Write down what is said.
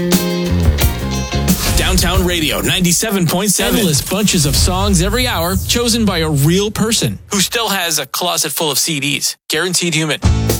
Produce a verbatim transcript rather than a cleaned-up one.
Downtown Radio ninety-seven point seven. Endless bunches of songs every hour chosen by a real person who still has a closet full of C Ds. Guaranteed Human.